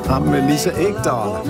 Ham med Lisa Ekdahl.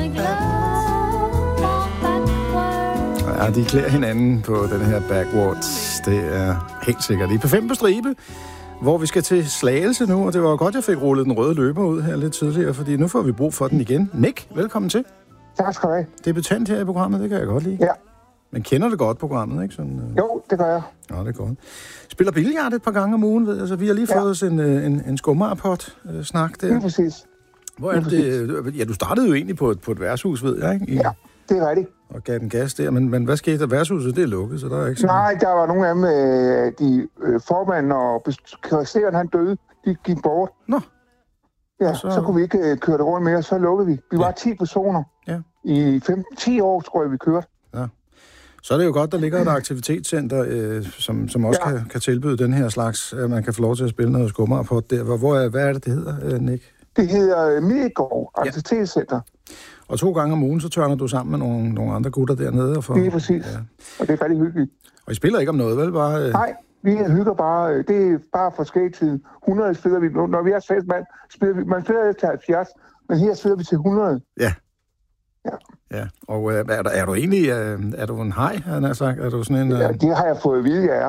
Ja, de klæder hinanden på den her Backwards. Det er helt sikkert. I er på 5 på stribe, hvor vi skal til Slagelse nu, og det var godt, jeg fik rullet den røde løber ud her lidt tidligere, fordi nu får vi brug for den igen. Nick, velkommen til. Tak skal du have. Debutant her i programmet, det kan jeg godt lide. Ja. Man kender det godt, programmet, ikke? Sådan, Jo, det gør jeg. Ja, det er godt. Spiller billard et par gange om ugen, ved jeg. Altså, vi har lige fået os en skummerpot-snak der. Lige præcis. Hvor er det? Ja, du startede jo egentlig på et værtshus, ved jeg, ikke? Ja, det er rigtigt. Og gav den gas der, men hvad skete der? Værtshuset, det er lukket, så der er ikke sådan... Nej, der var nogle af dem, formanden og kasseren, han døde. De gik bort. Nå. Ja, så kunne vi ikke køre det rundt mere, så lukkede vi. Vi var 10 personer. Ja. I 10 år, tror jeg, vi kørte. Ja. Så er det jo godt, der ligger et aktivitetscenter, som også kan tilbyde den her slags, at man kan få lov til at spille noget skummerpot der. Hvad er det hedder, Nick? Det hedder Midgård Aktivitetscenter. Og 2 gange om ugen, så tørner du sammen med nogle andre gutter dernede. Det er præcis. Ja. Og det er rigtig hyggeligt. Og I spiller ikke om noget, vel? Bare, Nej, vi hygger bare. Det er bare forskelligt. 100 spiller vi. Når vi er 6 mand, spiller vi. Man spiller til 70, men her spiller vi til 100. Ja. Ja, og er du egentlig, er du en haj, han har sagt? Er du sådan en... Ja, det har jeg fået at vide, jeg er.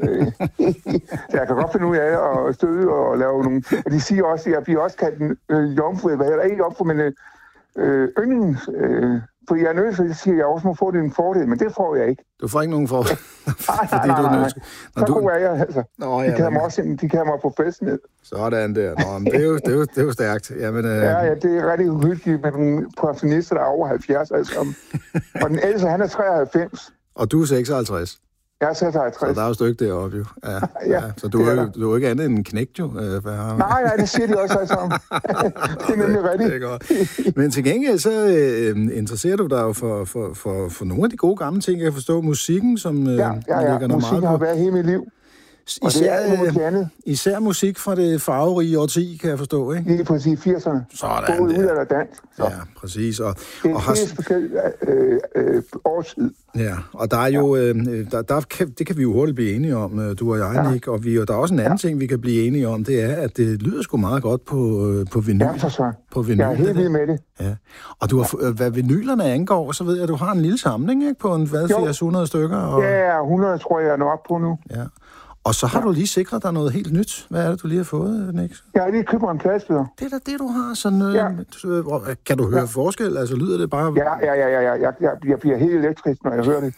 Jeg kan godt finde ud af at støde og lave nogle... Og de siger også, at jeg bliver også kaldt en jomfru, eller ikke jomfru, men yndlings... For jeg er nødt til at sige, at jeg også må få det en fordel, men det får jeg ikke. Du får ikke nogen fordel? Nej. Så god er jeg, altså. Nå, de kalder mig professionel. Sådan der. Nå, men det er jo stærkt. Jamen, Ja, det er rigtig uhyggeligt med nogle professionister, der er over 70, altså. Og den ældste, han er 93. Og du er 56? Jeg er 56. Så der er jo et stykke deroppe, jo. Ja. Så du er ikke andet end en knægt, jo. Nej, det siger de også alle sammen. Det er nemlig rigtigt. Det er godt. Men til gengæld, så interesserer du dig jo for nogle af de gode gamle ting. Jeg kan forstå musikken, som ligger noget musik meget har været hele mit liv. Og det er alt muligt andet. Især musik fra det farverige årti, kan jeg forstå, ikke? Lige præcis 80'erne. Sådan både ud af dans. Ja, præcis. Og det er en speciel årstid. Ja, og der er jo, det kan vi jo hurtigt blive enige om, du og jeg, Nick, og der er også en anden ting, vi kan blive enige om, det er, at det lyder sgu meget godt på vinyl. Ja, for så. På vinyl. Jeg er helt vild med det. Ja. Og du har, hvad vinylerne angår, så ved jeg, at du har en lille samling, ikke? På 800 stykker. Og... Ja, 100 tror jeg er op på nu. Ja. Og så har du lige sikret dig noget helt nyt. Hvad er det, du lige har fået, Nick? Jeg har lige købt mig en pladespiller. Det er da det, du har. Sådan, kan du høre forskel? Altså, lyder det bare... Ja. Jeg bliver helt elektrisk, når jeg hører det.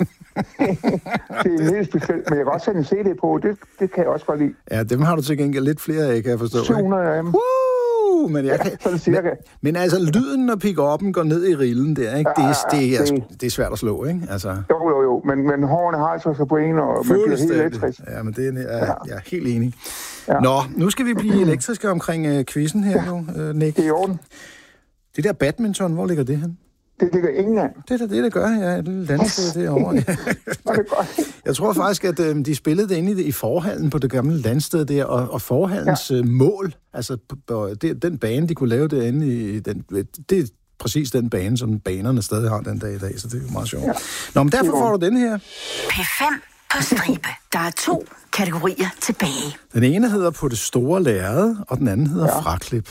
Det er helt specielt. Men jeg kan også sætte en CD på. Det kan jeg også godt lide. Ja, dem har du til gengæld lidt flere af, kan jeg forstå. 700 af dem. Men jeg kan... Så det cirka. Men altså, lyden, når pick-up'en går ned i rillen der, ikke? Det er svært at slå, ikke? Altså... Jo. Men hårene har så på en, og man bliver helt elektrisk. Ja, men det jeg er helt enig. Ja. Nå, nu skal vi blive elektriske omkring quizzen her nu, Nick. Det er i orden. Det der badminton, hvor ligger det hen? Det ligger i England. Det er det gør, ja. Et lille landsted derovre. Ja. Jeg tror faktisk, at de spillede det inde i forhallen på det gamle landsted der, og forhallens mål, altså den bane, de kunne lave derinde i den, det er præcis den bane, som banerne stadig har den dag i dag, så det er jo meget sjovt. Ja. Nå, men derfor får du den her. P5 på stribe. Der er 2 kategorier tilbage. Den ene hedder På det store lærred, og den anden hedder Fraklip.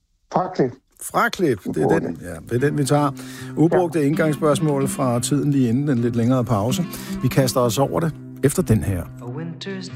Fraklip, det er den, vi tager. Ubrugte indgangsspørgsmål fra tiden lige inden den lidt længere pause. Vi kaster os over det efter den her.